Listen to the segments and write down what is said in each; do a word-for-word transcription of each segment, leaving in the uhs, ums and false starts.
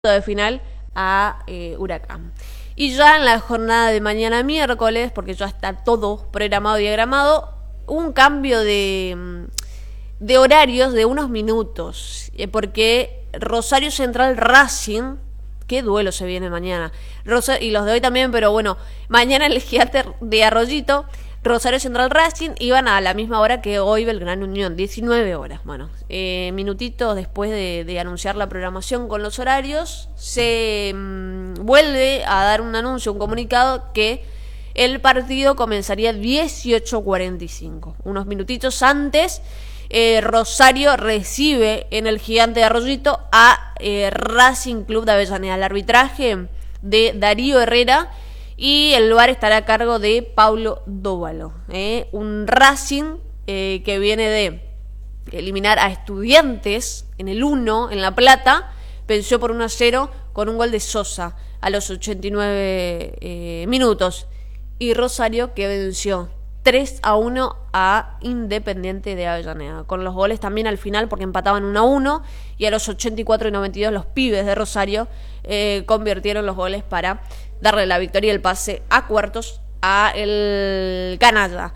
de final a eh, Huracán. Y ya en la jornada de mañana miércoles, porque ya está todo programado y diagramado, un cambio de, de horarios de unos minutos, eh, porque Rosario Central Racing, qué duelo se viene mañana, Rosa, y los de hoy también, pero bueno, mañana el Gigante de Arroyito, Rosario Central Racing iban a la misma hora que hoy Belgrano Unión, diecinueve horas. Bueno, eh, minutitos después de, de anunciar la programación con los horarios, se mmm, vuelve a dar un anuncio, un comunicado que el partido comenzaría dieciocho cuarenta y cinco. Unos minutitos antes, eh, Rosario recibe en el Gigante de Arroyito a eh, Racing Club de Avellaneda. El arbitraje de Darío Herrera. Y el lugar estará a cargo de Paulo Dóvalo, ¿eh? Un Racing eh, que viene de eliminar a Estudiantes en el uno, en La Plata, venció por uno a cero con un gol de Sosa a los ochenta y nueve eh, minutos. Y Rosario que venció tres a uno a Independiente de Avellaneda, con los goles también al final porque empataban uno a uno, y a los ochenta y cuatro y noventa y dos los pibes de Rosario eh, convirtieron los goles para darle la victoria y el pase a cuartos a el Canalla.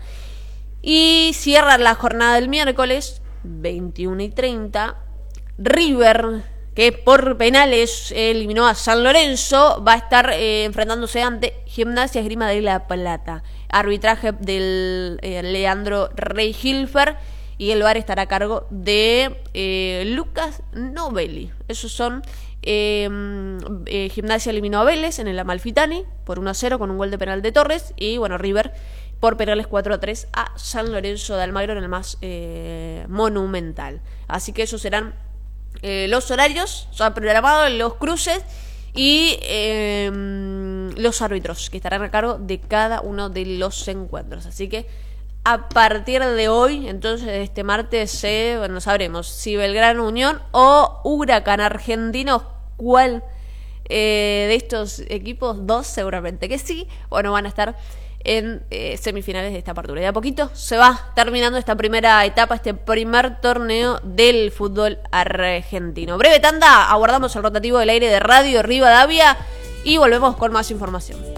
Y cierra la jornada del miércoles, veintiuno y treinta, River, que por penales eliminó a San Lorenzo, va a estar eh, enfrentándose ante Gimnasia Esgrima de La Plata. Arbitraje del eh, Leandro Rey Hilfer, y el V A R estará a cargo de eh, Lucas Novelli. Esos son eh, eh, Gimnasia eliminó a Vélez en el Amalfitani por uno a cero con un gol de penal de Torres, y bueno, River por penales cuatro a tres a San Lorenzo de Almagro en el más eh, monumental. Así que esos serán eh, los horarios ya programados, los cruces y eh, los árbitros que estarán a cargo de cada uno de los encuentros. Así que a partir de hoy, entonces este martes, eh, bueno, sabremos si Belgrano Unión o Huracán Argentinos, cuál eh, de estos equipos, dos seguramente que sí, bueno, van a estar en eh, semifinales de esta apertura. Y de a poquito se va terminando esta primera etapa, este primer torneo del fútbol argentino. Breve tanda, aguardamos el rotativo del aire de Radio Rivadavia y volvemos con más información.